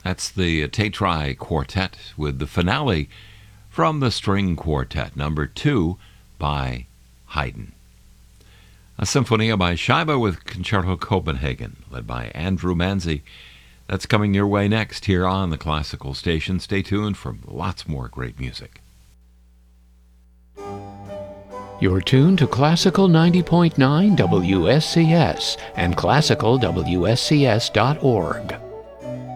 That's the Tetrai Quartet with the finale from the String Quartet, number 2 by Haydn. A Symphonia by Scheibe with Concerto Copenhagen, led by Andrew Manzi. That's coming your way next here on the Classical Station. Stay tuned for lots more great music. You're tuned to Classical 90.9 WSCS and classicalwscs.org.